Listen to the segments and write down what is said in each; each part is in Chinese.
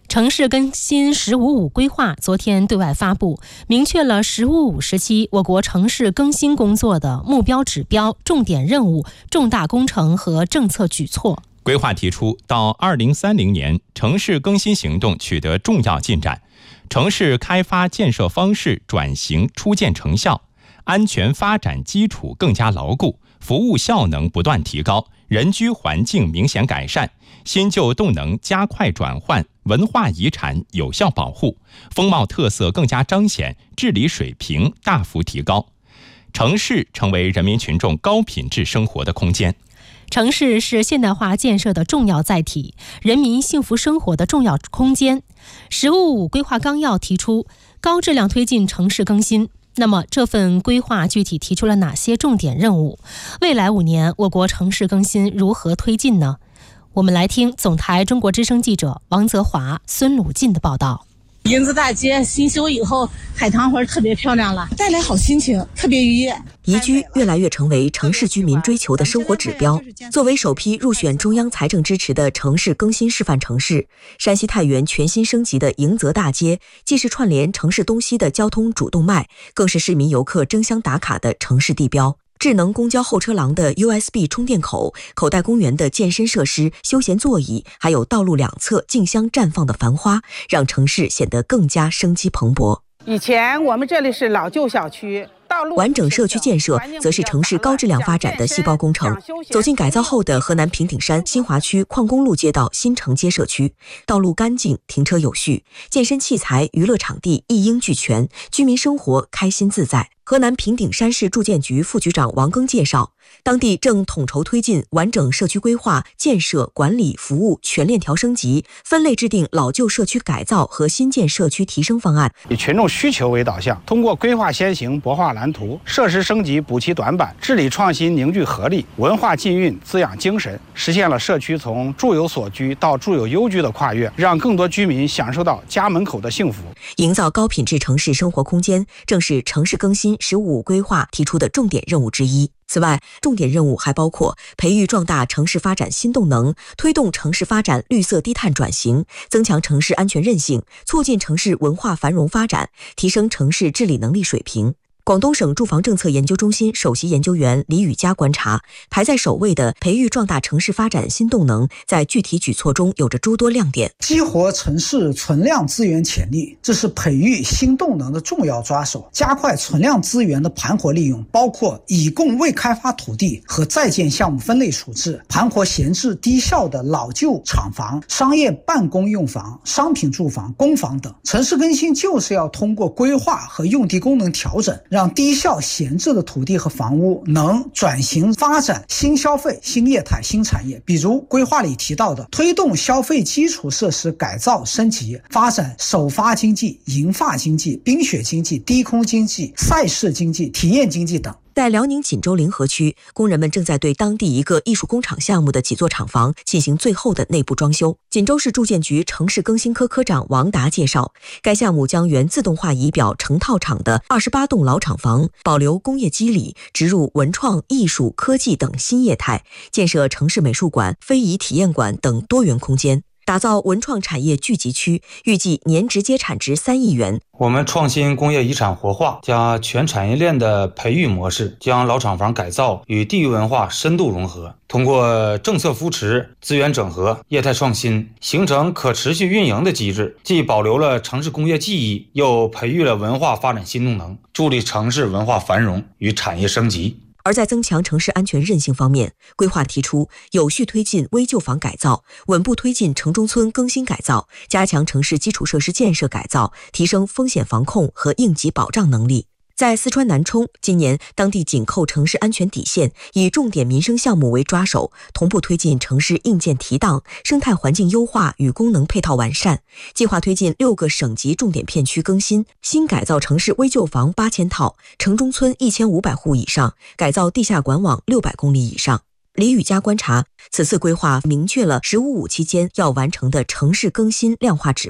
城市更新“十五五”规划昨天对外发布，明确了“十五五”时期我国城市更新工作的目标指标、重点任务、重大工程和政策举措。 规划提出，到2030年，城市更新行动取得重要进展，城市开发建设方式转型初见成效，安全发展基础更加牢固，服务效能不断提高，人居环境明显改善，新旧动能加快转换，文化遗产有效保护，风貌特色更加彰显，治理水平大幅提高，城市成为人民群众高品质生活的空间。 城市是现代化建设的重要载体，人民幸福生活的重要空间。“十五五”规划纲要提出高质量推进城市更新。那么这份规划具体提出了哪些重点任务？未来5年我国城市更新如何推进呢？我们来听总台中国之声记者王泽华、孙鲁进的报道。 迎子大街新修以后，海棠花特别漂亮了，带来好心情，特别愉悦。 宜居越来越成为城市居民追求的生活指标。作为首批入选中央财政支持的城市更新示范城市，山西太原全新升级的迎泽大街，既是串联城市东西的交通主动脉，更是市民游客争相打卡的城市地标。智能公交候车廊的 USB 充电口、口袋公园的健身设施、休闲座椅，还有道路两侧竞相绽放的繁花，让城市显得更加生机蓬勃。 以前我们这里是老旧小区， 完整社区建设则是城市高质量发展的细胞工程。走进改造后的河南平顶山新华区矿工路街道新城街社区，道路干净，停车有序，健身器材、娱乐场地一应俱全，居民生活开心自在。河南平顶山市住建局副局长王庚介绍，当地正统筹推进完整社区规划、建设、管理、服务全链条升级，分类制定老旧社区改造和新建社区提升方案， 以群众需求为导向，通过规划先行、博画蓝图、设施升级补齐短板、治理创新凝聚合力、文化浸润滋养精神，实现了社区从住有所居到住有优居的跨越，让更多居民享受到家门口的幸福。 营造高品质城市生活空间，正是城市更新“十五五”规划提出的重点任务之一。此外，重点任务还包括培育壮大城市发展新动能，推动城市发展绿色低碳转型，增强城市安全韧性，促进城市文化繁荣发展，提升城市治理能力水平。广东省住房政策研究中心首席研究员李宇佳观察，排在首位的培育壮大城市发展新动能，在具体举措中有着诸多亮点。 激活城市存量资源潜力，这是培育新动能的重要抓手。加快存量资源的盘活利用，包括已供未开发土地和在建项目分类处置，盘活闲置低效的老旧厂房、商业办公用房、商品住房、公房等。城市更新就是要通过规划和用地功能调整，让低效闲置的土地和房屋能转型发展新消费、新业态、新产业。比如规划里提到的推动消费基础设施改造升级，发展首发经济、银发经济、冰雪经济、低空经济、赛事经济、体验经济等。 在辽宁锦州临河区，工人们正在对当地一个艺术工厂项目的几座厂房进行最后的内部装修。锦州市住建局城市更新科科长王达介绍，该项目将原自动化仪表成套厂的28栋老厂房保留工业基理，植入文创、艺术、科技等新业态，建设城市美术馆、非遗体验馆等多元空间，打造文创产业聚集区，预计年直接产值3亿元。 我们创新工业遗产活化加全产业链的培育模式，将老厂房改造与地域文化深度融合，通过政策扶持、资源整合、业态创新，形成可持续运营的机制，既保留了城市工业记忆，又培育了文化发展新动能，助力城市文化繁荣与产业升级。 而在增强城市安全韧性方面，规划提出有序推进危旧房改造，稳步推进城中村更新改造，加强城市基础设施建设改造，提升风险防控和应急保障能力。在四川南充，今年当地紧扣城市安全底线，以重点民生项目为抓手，同步推进城市硬件提档、生态环境优化与功能配套完善，计划推进6个省级重点片区更新，新改造城市危旧房8000套，城中村1500户以上，改造地下管网600公里以上。李宇佳观察，此次规划明确了“十五五”期间要完成的城市更新量化指标。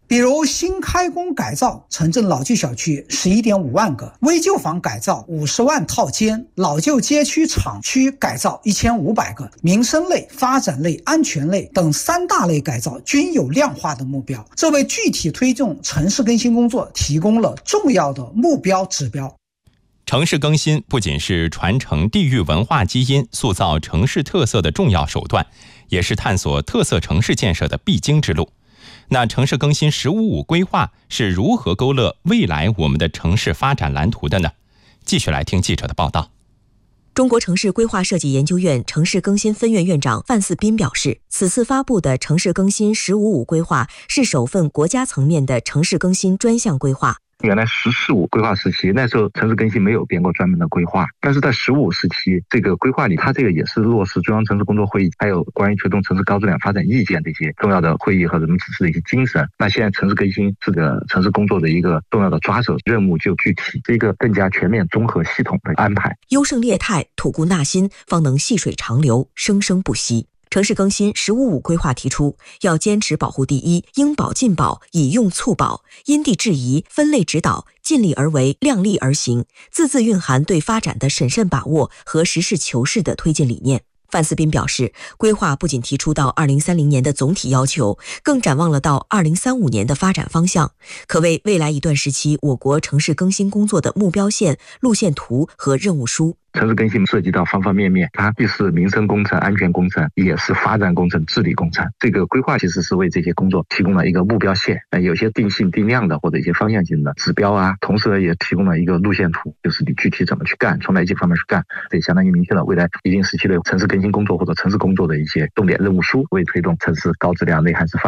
比如新开工改造城镇老旧小区11.5万个，危旧房改造50万套间，老旧街区厂区改造1500个，民生类、发展类、安全类等3大类改造均有量化的目标，这为具体推动城市更新工作提供了重要的目标指标。 城市更新不仅是传承地域文化基因、塑造城市特色的重要手段，也是探索特色城市建设的必经之路。那城市更新“15+5”规划是如何勾勒未来我们的城市发展蓝图的呢？继续来听记者的报道。 中国城市规划设计研究院城市更新分院院长范四斌表示，此次发布的城市更新“15+5”规划是首份国家层面的城市更新专项规划。 原来“14+5”规划时期，那时候城市更新没有编过专门的规划，但是在“15+5”时期，这个规划里，它这个也是落实中央城市工作会议还有关于推动城市高质量发展意见这些重要的会议和人们指示的一些精神。那现在城市更新是个城市工作的一个重要的抓手，任务就具体，是一个更加全面、综合、系统的安排。 优胜劣汰，吐故纳新，方能细水长流，生生不息。城市更新“15+5”规划提出，要坚持保护第一，应保尽保，以用促保，因地制宜，分类指导，尽力而为，量力而行，字字蕴含对发展的审慎把握和实事求是的推进理念。范四斌表示，规划不仅提出到2030年的总体要求，更展望了到2035年的发展方向，可谓未来一段时期我国城市更新工作的目标线、路线图和任务书。 城市更新涉及到方方面面，它既是民生工程、安全工程，也是发展工程、治理工程。这个规划其实是为这些工作提供了一个目标线，有些定性定量的或者一些方向性的指标啊，同时也提供了一个路线图，就是你具体怎么去干，从哪些方面去干，这也相当于明确了未来一定时期的城市更新工作或者城市工作的一些重点任务书，为推动城市高质量内涵式发展